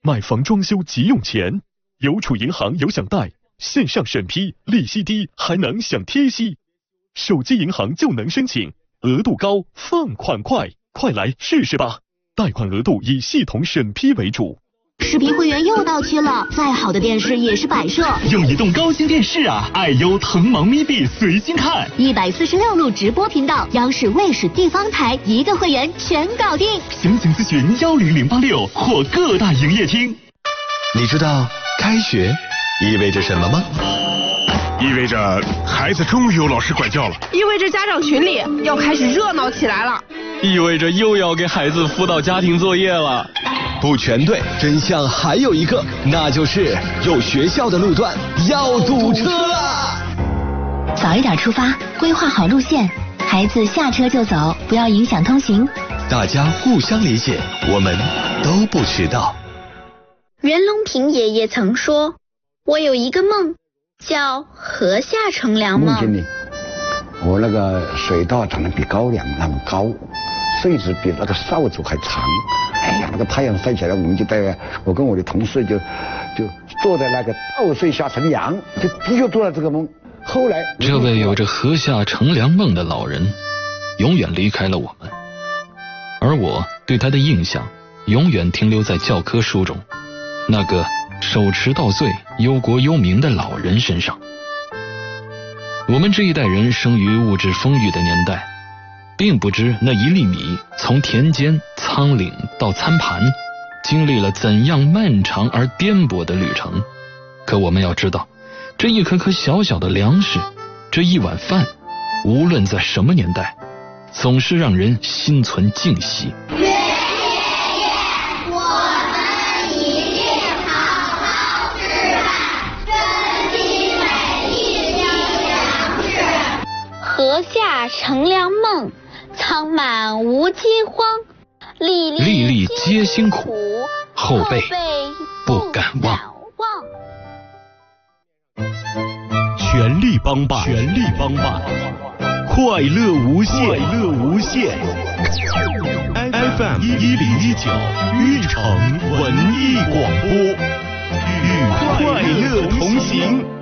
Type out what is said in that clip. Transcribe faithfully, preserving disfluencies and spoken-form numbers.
买房装修急用钱，邮储银行有享贷，线上审批，利息低，还能享贴息。手机银行就能申请，额度高，放款快，快来试试吧！贷款额度以系统审批为主。 视频会员又到期了，再好的电视也是摆设。 用移动高清电视啊，爱优腾芒咪币随心看， 一百四十六路直播频道，央视、卫视、地方台一个会员全搞定。 详情咨询幺零零八六或各大营业厅。 你知道开学意味着什么吗？ 意味着孩子终于有老师管教了， 意味着家长群里要开始热闹起来了， 意味着又要给孩子辅导家庭作业了。 不全对，真相还有一个，那就是有学校的路段要堵车了。 早一点出发，规划好路线，孩子下车就走，不要影响通行。 大家互相理解，我们都不迟到。 袁隆平爷爷曾说，我有一个梦，叫河下乘凉梦。 梦见你，我那个水稻长得比高粱那么高，穗子比那个扫帚还长。哎呀，那个太阳晒起来，我们就在，我跟我的同事就就坐在那个稻穗下乘凉，就就做了这个梦。后来， 这位有着河下乘凉梦的老人，永远离开了我们，而我对他的印象永远停留在教科书中那个手持稻穗、忧国忧民的老人身上。我们这一代人生于物质丰裕的年代，并不知那一粒米从田间、仓廪到餐盘，经历了怎样漫长而颠簸的旅程。可我们要知道，这一颗颗小小的粮食，这一碗饭，无论在什么年代，总是让人心存敬惜。 月月月，我们一定好好吃饭，珍惜每一粒粮食。 河下乘凉梦，仓满无饥荒，粒粒粒皆辛苦，后辈不敢忘。 全力帮办，全力帮办，快乐无限，快乐无限。F M 一零一九运城文艺广播，与快乐同行。